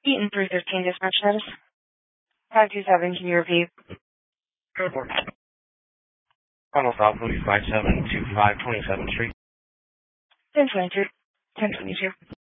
Eaton 313 dispatch status. 527, can you repeat? Airport. Final stop will be 5725 27th Street. 1022. 1022.